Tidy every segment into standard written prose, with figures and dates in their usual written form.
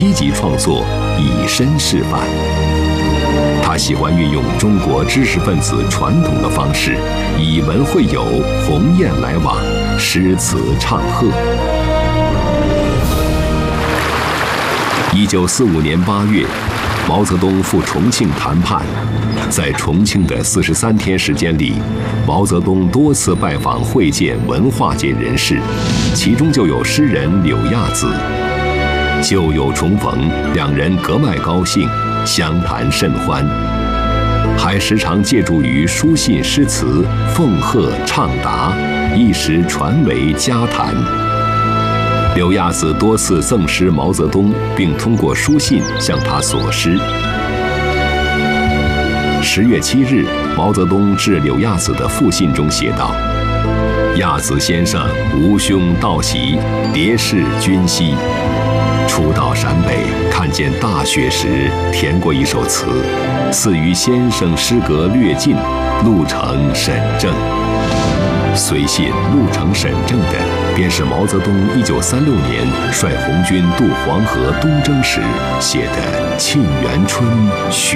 积极创作，以身示范。他喜欢运用中国知识分子传统的方式，以文会友，鸿雁来往，诗词唱和。1945年8月，毛泽东赴重庆谈判。在重庆的43天时间里，毛泽东多次拜访会见文化界人士，其中就有诗人柳亚子。旧友重逢，两人格外高兴，相谈甚欢，还时常借助于书信诗词奉贺畅答，一时传为佳谈。柳亚子多次赠诗毛泽东，并通过书信向他索诗。10月7日，毛泽东致柳亚子的复信中写道：“亚子先生吾兄道喜，迭是君兮。初到陕北，看见大雪时，填过一首词，似于先生诗格略尽，路程沈正。”随信路程沈正的，便是毛泽东1936年率红军渡黄河东征时写的《沁园春·雪》。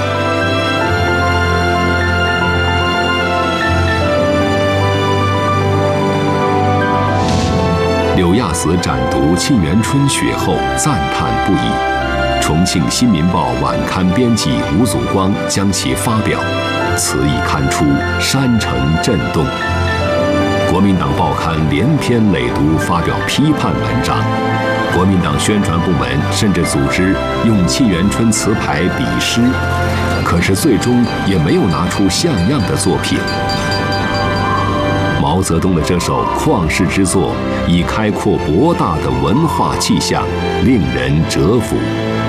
柳亚子展读《沁园春·雪》后，赞叹不已。重庆《新民报》晚刊编辑吴祖光将其发表，词一刊出，山城震动。国民党报刊连篇累牍发表批判文章，国民党宣传部门甚至组织用《沁园春》词牌比诗，可是最终也没有拿出像样的作品。毛泽东的这首旷世之作，以开阔博大的文化气象，令人折服。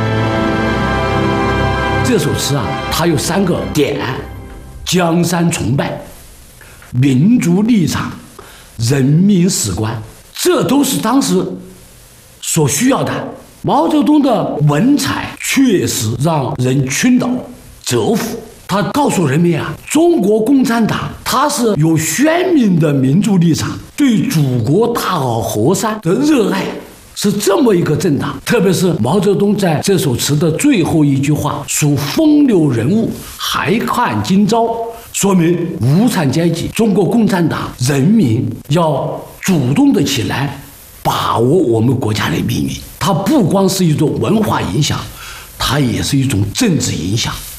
这首词啊，它有3个点：江山崇拜、民族立场、人民史观，这都是当时所需要的。毛泽东的文采确实让人倾倒折服。他告诉人民啊，中国共产党它是有鲜明的民族立场，对祖国大好河山的热爱，是这么一个政党。特别是毛泽东在这首词的最后一句话，属风流人物，还看今朝，说明无产阶级、中国共产党人民要主动的起来，把握我们国家的命运。它不光是一种文化影响，它也是一种政治影响。